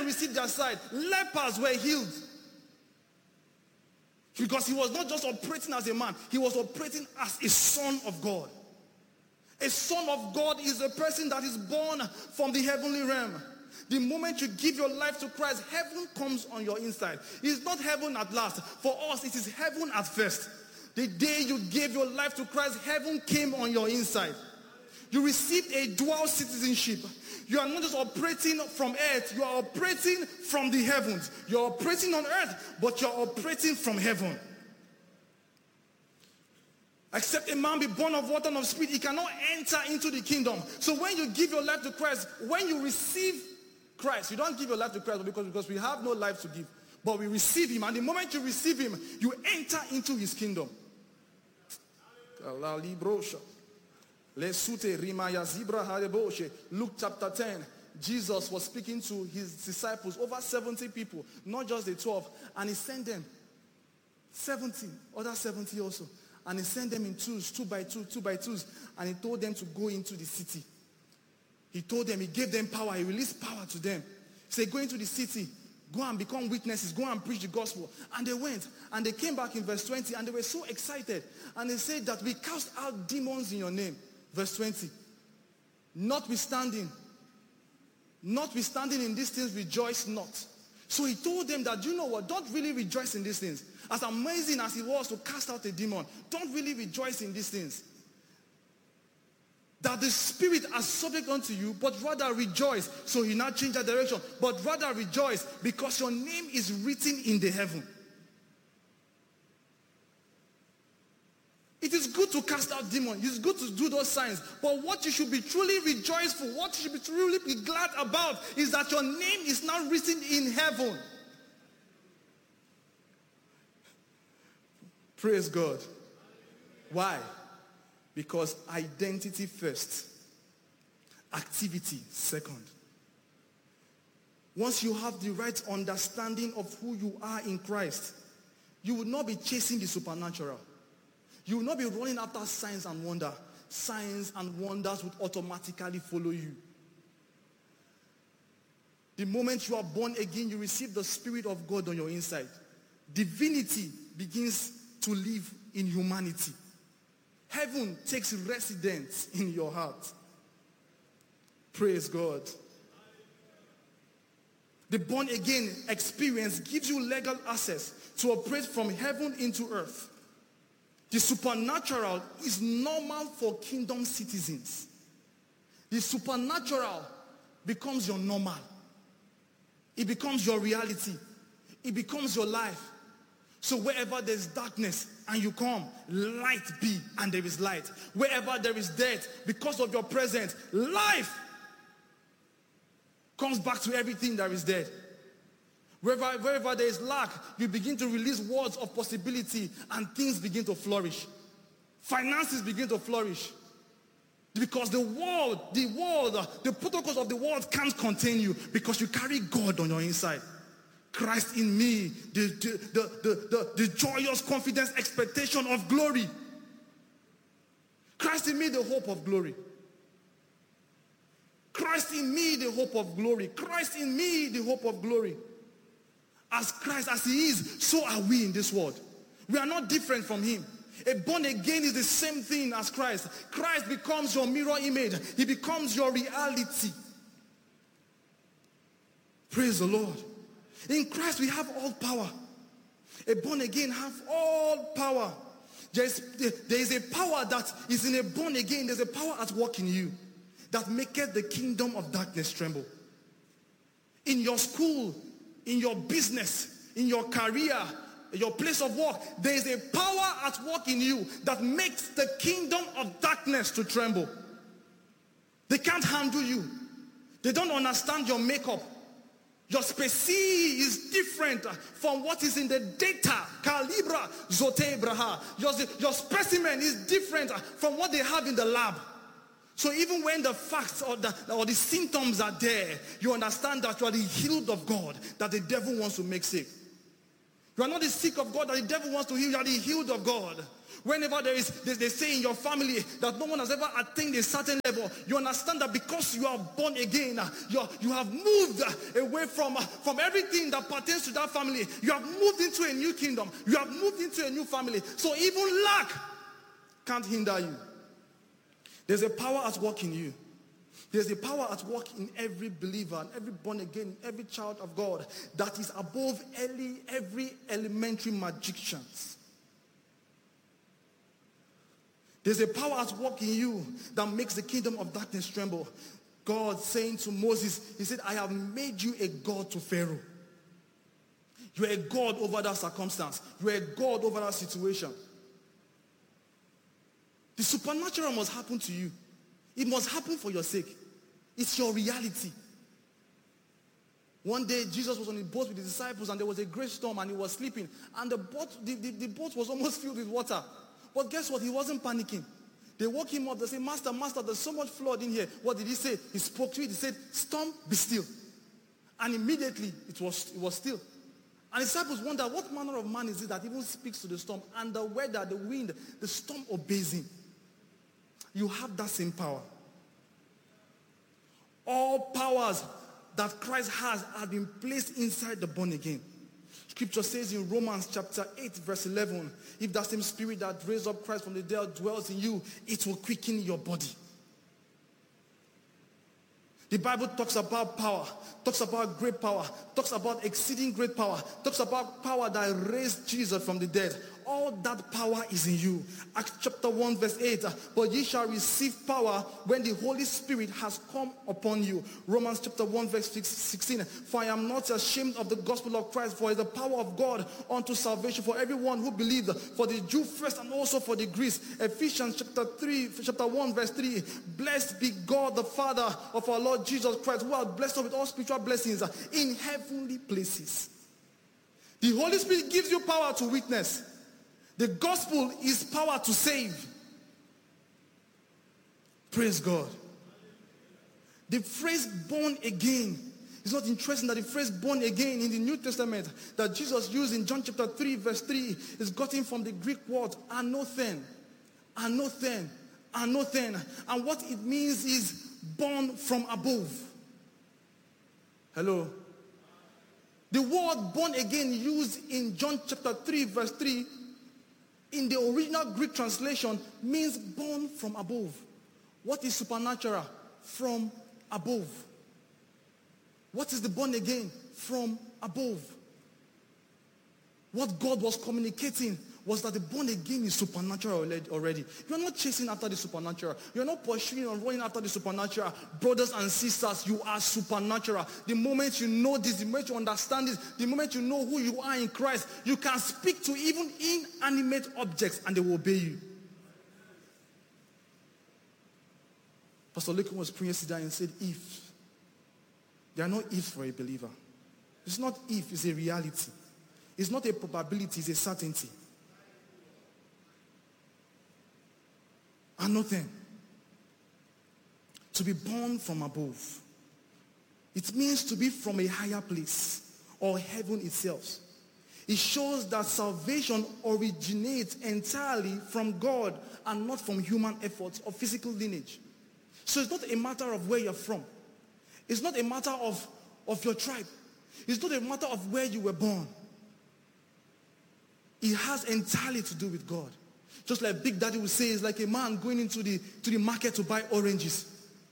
received their sight, lepers were healed. Because he was not just operating as a man, he was operating as a son of God. A son of God is a person that is born from the heavenly realm. The moment you give your life to Christ, heaven comes on your inside. It's not heaven at last. For us, it is heaven at first. The day you gave your life to Christ, heaven came on your inside. You received a dual citizenship. You are not just operating from earth, you are operating from the heavens. You are operating on earth, but you are operating from heaven. Except a man be born of water and of spirit, he cannot enter into the kingdom. So when you give your life to Christ, when you receive Christ, you don't give your life to Christ because we have no life to give. But we receive him, and the moment you receive him, you enter into his kingdom. Luke chapter 10, Jesus was speaking to his disciples, over 70 people, not just the 12, and he sent them 70, other 70 also. And he sent them in twos, 2 by 2, 2 by 2s, and he told them to go into the city. He told them, he gave them power, he released power to them. He said, go into the city, go and become witnesses, go and preach the gospel. And they went, and they came back in verse 20, and they were so excited. And they said that we cast out demons in your name. Verse 20. Notwithstanding in these things, rejoice not. So he told them that, you know what, don't really rejoice in these things. As amazing as it was to cast out a demon, don't really rejoice in these things. That the spirit are subject unto you, but rather rejoice. So he now changed that direction. But rather rejoice because your name is written in the heaven. It is good to cast out demons. It's good to do those signs. But what you should be truly rejoiceful, what you should be truly be glad about is that your name is now written in heaven. Praise God. Why? Because identity first, activity second. Once you have the right understanding of who you are in Christ, you will not be chasing the supernatural. You will not be running after signs and wonders. Signs and wonders would automatically follow you. The moment you are born again, you receive the Spirit of God on your inside. Divinity begins to live in humanity. Heaven takes residence in your heart. Praise God. The born again experience gives you legal access to operate from heaven into earth. The supernatural is normal for kingdom citizens. The supernatural becomes your normal. It becomes your reality. It becomes your life. So wherever there's darkness and you come, light be, and there is light. Wherever there is death, because of your presence, life comes back to everything that is dead. Wherever there is lack, you begin to release words of possibility and things begin to flourish. Finances begin to flourish. Because the protocols of the world can't contain you because you carry God on your inside. Christ in me, the joyous confidence, expectation of glory. Christ in me, the hope of glory. Christ in me, the hope of glory. Christ in me, the hope of glory. As Christ, as he is, so are we in this world. We are not different from him. A born again is the same thing as Christ. Christ becomes your mirror image. He becomes your reality. Praise the Lord. In Christ we have all power. A born again have all power. There is a power that is in a born again. There's a power at work in you that maketh the kingdom of darkness tremble. In your school, in your business, in your career, your place of work, there is a power at work in you that makes the kingdom of darkness to tremble. They can't handle you. They don't understand your makeup. Your specie is different from what is in the data. Calibra zotebraha. Your specimen is different from what they have in the lab. So even when the facts or the symptoms are there, you understand that you are the healed of God, that the devil wants to make sick. You are not the sick of God that the devil wants to heal. You are the healed of God. Whenever they say in your family that no one has ever attained a certain level, you understand that because you are born again, you have moved away from everything that pertains to that family. You have moved into a new kingdom. You have moved into a new family. So even lack can't hinder you. There's a power at work in you. There's a power at work in every believer and every born again, every child of God that is above every elementary magicians. There's a power at work in you that makes the kingdom of darkness tremble. God saying to Moses, he said, I have made you a God to Pharaoh. You're a God over that circumstance. You're a God over that situation. The supernatural must happen to you. It must happen for your sake. It's your reality. One day, Jesus was on a boat with his disciples and there was a great storm and he was sleeping. And the boat was almost filled with water. But guess what? He wasn't panicking. They woke him up. They said, Master, there's so much flood in here. What did he say? He spoke to it. He said, storm, be still. And immediately, it was still. And the disciples wondered, what manner of man is it that even speaks to the storm? And the weather, the wind, the storm obeys him. You have that same power. All powers that Christ has have been placed inside the born again. Scripture says in Romans chapter 8 verse 11, if that same spirit that raised up Christ from the dead dwells in you, it will quicken your body. The Bible talks about power, talks about great power, talks about exceeding great power, talks about power that raised Jesus from the dead. All that power is in you. Acts chapter 1 verse 8, but ye shall receive power when the Holy Spirit has come upon you. Romans chapter 1 verse 16, for I am not ashamed of the gospel of Christ, for it is the power of God unto salvation for everyone who believes, for the Jew first and also for the Greeks. Ephesians chapter 1 verse 3, blessed be God the Father of our Lord Jesus Christ, who has blessed us with all spiritual blessings in heavenly places. The Holy Spirit gives you power to witness. The gospel is power to save. Praise God. The phrase born again, it's not interesting that the phrase born again in the New Testament that Jesus used in John chapter 3 verse 3 is gotten from the Greek word anothen. Anothen. Anothen. And what it means is born from above. Hello. The word born again used in John chapter 3 verse 3 in the original Greek translation means born from above. What is supernatural? From above. What is the born again? From above. What God was communicating was that the born again is supernatural already. You're not chasing after the supernatural. You're not pursuing or running after the supernatural. Brothers and sisters, you are supernatural. The moment you know this, the moment you understand this, the moment you know who you are in Christ, you can speak to even inanimate objects and they will obey you. Pastor Lincoln was praying yesterday and said, if. There are no ifs for a believer. It's not if, it's a reality. It's not a probability, it's a certainty. And nothing. To be born from above. It means to be from a higher place or heaven itself. It shows that salvation originates entirely from God and not from human efforts or physical lineage. So it's not a matter of where you're from. It's not a matter of your tribe. It's not a matter of where you were born. It has entirely to do with God. Just like Big Daddy would say, it's like a man going into the market to buy oranges.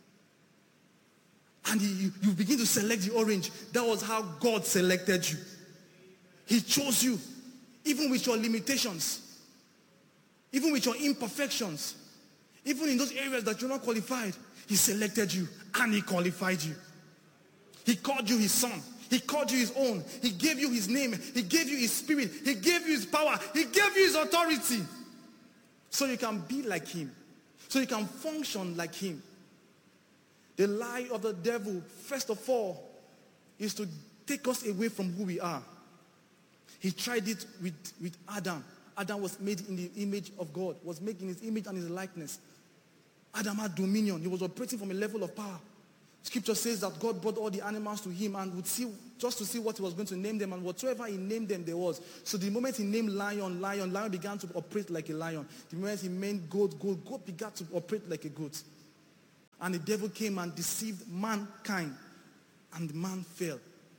And you begin to select the orange. That was how God selected you. He chose you, even with your limitations, even with your imperfections, even in those areas that you're not qualified. He selected you and he qualified you. He called you his son. He called you his own. He gave you his name. He gave you his spirit. He gave you his power. He gave you his authority. So you can be like him. So you can function like him. The lie of the devil, first of all, is to take us away from who we are. He tried it with Adam. Adam was made in the image of God, was made in his image and his likeness. Adam had dominion. He was operating from a level of power. Scripture says that God brought all the animals to him and would see, just to see what he was going to name them, and whatsoever he named them, there was. So the moment he named lion began to operate like a lion. The moment he named goat began to operate like a goat. And the devil came and deceived mankind, and man fell.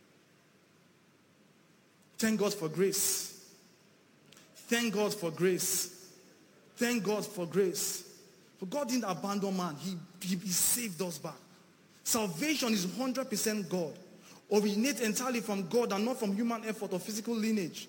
Thank God for grace. Thank God for grace. Thank God for grace. For God didn't abandon man. He saved us back. Salvation is 100% God. Originates entirely from God and not from human effort or physical lineage.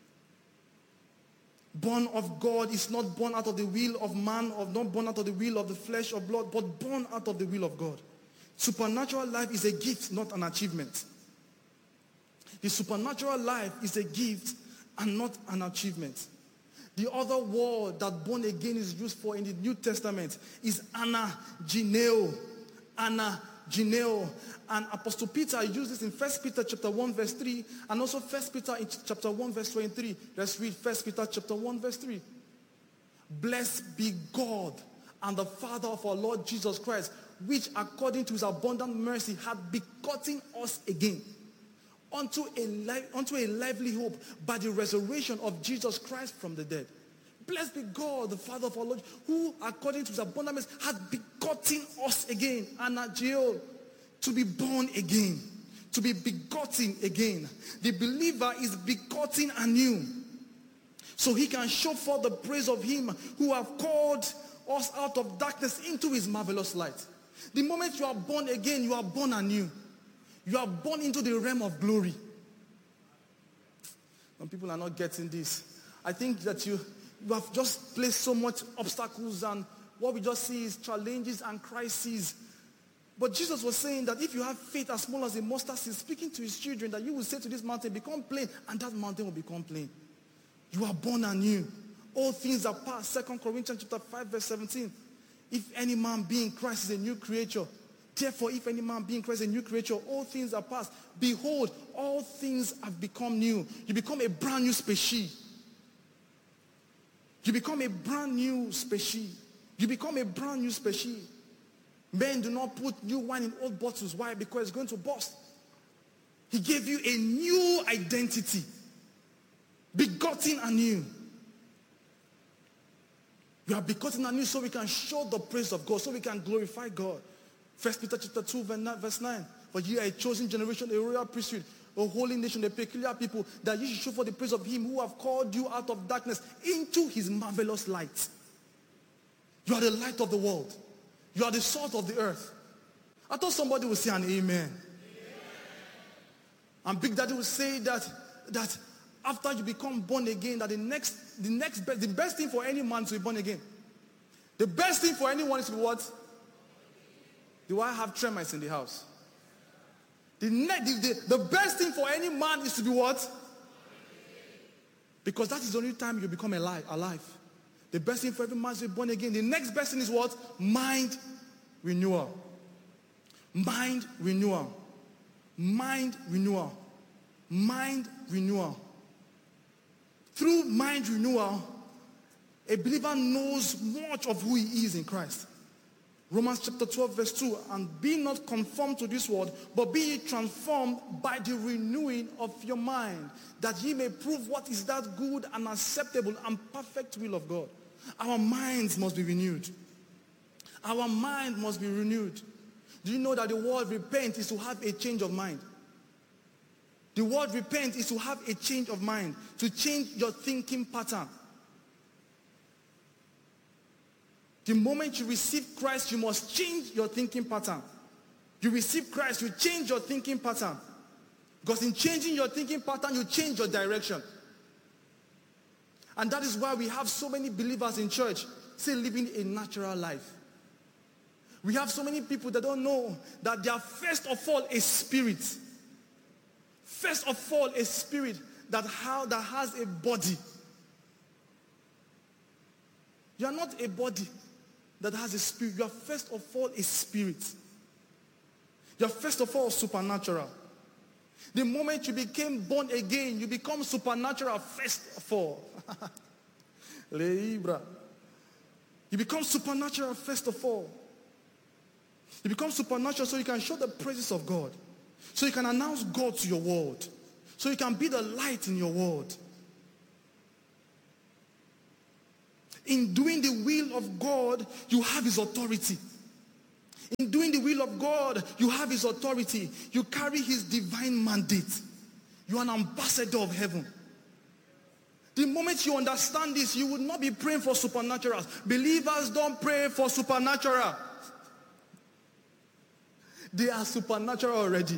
Born of God is not born out of the will of man, or not born out of the will of the flesh or blood, but born out of the will of God. Supernatural life is a gift, not an achievement. The supernatural life is a gift and not an achievement. The other word that born again is used for in the New Testament is anageneo. Anageneo. And Apostle Peter used this in 1 Peter chapter 1 verse 3 and also 1 Peter in chapter 1 verse 23. Let's read 1 Peter chapter 1 verse 3. Blessed be God and the Father of our Lord Jesus Christ, which according to his abundant mercy hath begotten us again unto a lively hope by the resurrection of Jesus Christ from the dead. Blessed be God, the Father of our Lord, who according to his abundant mercy hath begotten us again, anageo, to be born again, to be begotten again. The believer is begotten anew, so he can show forth the praise of him who have called us out of darkness into his marvelous light. The moment you are born again, you are born anew. You are born into the realm of glory. Some people are not getting this. I think that you have just placed so much obstacles, and what we just see is challenges and crises. But Jesus was saying that if you have faith as small as a mustard seed, speaking to his children, that you will say to this mountain, become plain, and that mountain will become plain. You are born anew. All things are past. 2 Corinthians chapter 5 verse 17. If any man be in Christ is a new creature. Therefore, if any man be in Christ is a new creature, all things are past. Behold, all things have become new. You become a brand new species. You become a brand new species. You become a brand new species. Men do not put new wine in old bottles. Why? Because it's going to burst. He gave you a new identity. Begotten anew. You are begotten anew so we can show the praise of God, so we can glorify God. 1 Peter chapter 2 verse 9. For ye are a chosen generation, a royal priesthood, a holy nation, a peculiar people, that ye should show for the praise of him who have called you out of darkness into his marvelous light. You are the light of the world. You are the salt of the earth. I thought somebody would say an amen. And Big Daddy would say that after you become born again, that the best thing for any man is to be born again. The best thing for anyone is to be what? Do I have tremors in the house? The best thing for any man is to be what? Because that is the only time you become alive. The best thing for every man is to be born again. The next best thing is what? Mind renewal. Mind renewal. Mind renewal. Mind renewal. Through mind renewal, a believer knows much of who he is in Christ. Romans chapter 12 verse 2, and be not conformed to this world, but be ye transformed by the renewing of your mind, that ye may prove what is that good and acceptable and perfect will of God. Our minds must be renewed. Our mind must be renewed. Do you know that the word repent is to have a change of mind? The word repent is to have a change of mind, to change your thinking pattern. The moment you receive Christ, you must change your thinking pattern. You receive Christ, you change your thinking pattern. Because in changing your thinking pattern, you change your direction. And that is why we have so many believers in church still living a natural life. We have so many people that don't know that they are first of all a spirit. First of all, a spirit that has a body. You are not a body that has a spirit. You are first of all a spirit. You are first of all supernatural. The moment you became born again, you become supernatural first of all. Libra. You become supernatural first of all. You become supernatural so you can show the praises of God. So you can announce God to your world. So you can be the light in your world. In doing the will of God, you have his authority. In doing the will of God, you have his authority. You carry his divine mandate. You are an ambassador of heaven. The moment you understand this, you would not be praying for supernaturals. Believers don't pray for supernatural. They are supernatural already.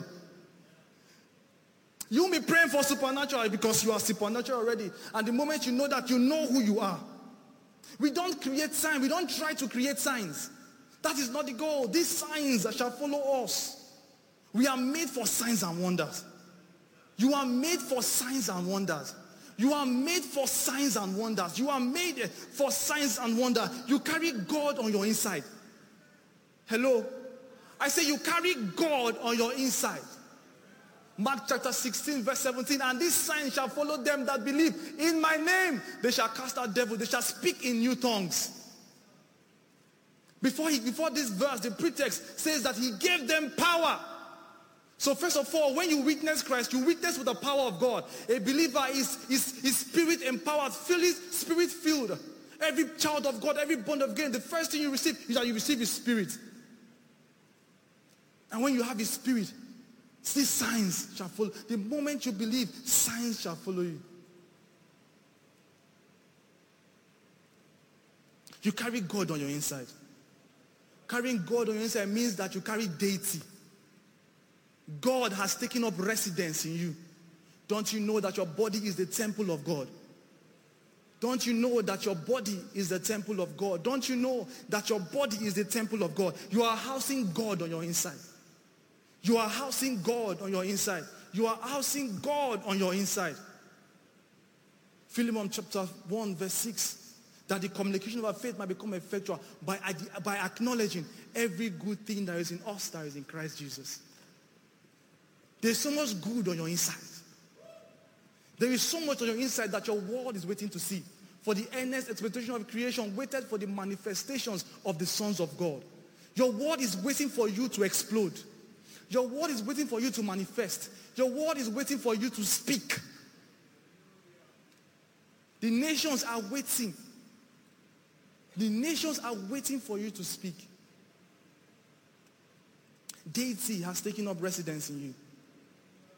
You won't be praying for supernatural because you are supernatural already. And the moment you know that, you know who you are. We don't create signs. We don't try to create signs. That is not the goal. These signs shall follow us. We are made for signs and wonders. You are made for signs and wonders. You are made for signs and wonders. You are made for signs and wonders. You carry God on your inside. Hello? I say you carry God on your inside. Mark chapter 16 verse 17. And this sign shall follow them that believe. In my name they shall cast out devils. They shall speak in new tongues. Before this verse, the pretext says that he gave them power. So first of all, when you witness Christ, you witness with the power of God. A believer is spirit empowered, spirit filled. Every child of God, every born again, the first thing you receive is that you receive his spirit. And when you have his spirit, these signs shall follow. The moment you believe, signs shall follow you. You carry God on your inside. Carrying God on your inside means that you carry deity. God has taken up residence in you. Don't you know that your body is the temple of God? Don't you know that your body is the temple of God? Don't you know that your body is the temple of God? You are housing God on your inside. You are housing God on your inside. You are housing God on your inside. Philemon chapter 1 verse 6. That the communication of our faith might become effectual by acknowledging every good thing that is in us that is in Christ Jesus. There's so much good on your inside. There is so much on your inside that your world is waiting to see. For the earnest expectation of creation waited for the manifestations of the sons of God. Your world is waiting for you to explode. Your world is waiting for you to manifest. Your world is waiting for you to speak. The nations are waiting. The nations are waiting for you to speak. Deity has taken up residence in you.